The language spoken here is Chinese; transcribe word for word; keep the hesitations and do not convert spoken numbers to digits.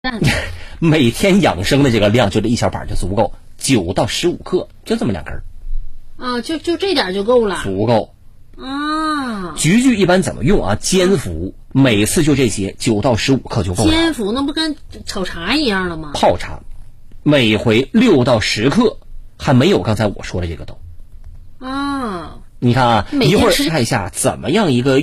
每天养生的这个量就这一小板就足够，九到十五克，就这么两根啊，就就这点就够了， 足够啊。 菊苣一般怎么用啊？煎服，每次就这些，九到十五克就够了。 煎服那不跟炒茶一样了吗？ 泡茶，每回六到十克，还没有刚才我说的这个多。 啊， 你看啊，一会儿吃看一下怎么样一个